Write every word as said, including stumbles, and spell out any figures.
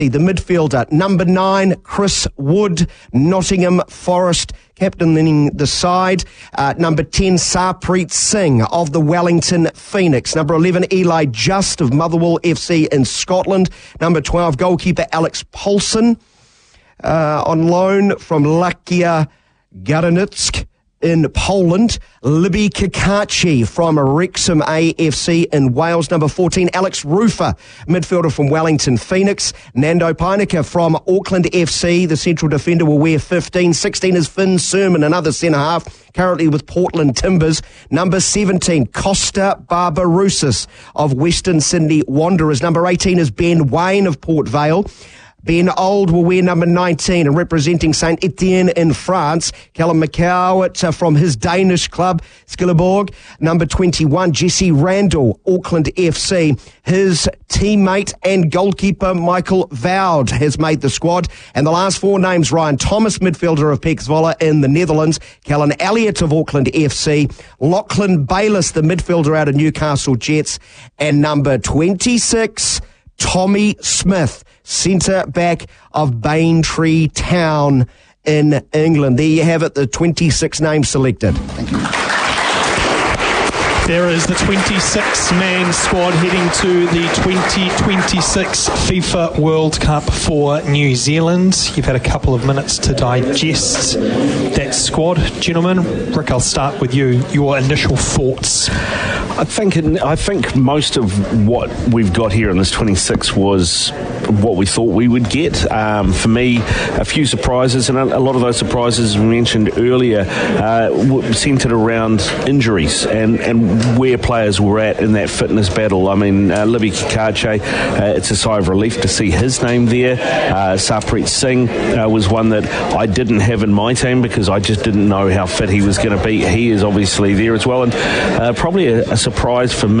The midfielder, number nine, Chris Wood, Nottingham Forest, captaining the side. Uh, number ten, Sarpreet Singh of the Wellington Phoenix. Number eleven, Eli Just of Motherwell F C in Scotland. Number twelve, goalkeeper Alex Paulson, uh, on loan from Lechia Gdańsk in Poland. Libby Kakachi from Wrexham A F C in Wales. Number fourteen, Alex Rufer, midfielder from Wellington Phoenix. Nando Peinecker from Auckland F C, the central defender, will wear fifteen. sixteen is Finn Sermon, another centre-half, currently with Portland Timbers. Number seventeen, Costa Barbarousis of Western Sydney Wanderers. Number eighteen is Ben Wayne of Port Vale. Ben Old will wear number nineteen, and representing Saint Etienne in France, Callum McCowett from his Danish club, Skilleborg. Number twenty-one, Jesse Randall, Auckland F C. His teammate and goalkeeper, Michael Voud, has made the squad. And the last four names, Ryan Thomas, midfielder of Pek Zwolle in the Netherlands, Callan Elliott of Auckland F C, Lachlan Bayliss, the midfielder out of Newcastle Jets, and number twenty-six, Tommy Smith, centre-back of Baintree Town in England. There you have it, the twenty-six names selected. Thank you. There is the twenty-six man squad heading to the twenty twenty-six FIFA World Cup for New Zealand. You've had a couple of minutes to digest that squad. Gentlemen, Rick, I'll start with you. Your initial thoughts. I think I think most of what we've got here in this twenty-six was what we thought we would get. Um, for me, a few surprises, and a, a lot of those surprises we mentioned earlier uh, centred around injuries and, and where players were at in that fitness battle. I mean, uh, Libby Kakache, uh, it's a sigh of relief to see his name there. Uh, Sarpreet Singh uh, was one that I didn't have in my team because I just didn't know how fit he was going to be. He is obviously there as well, and uh, probably a, a surprise for me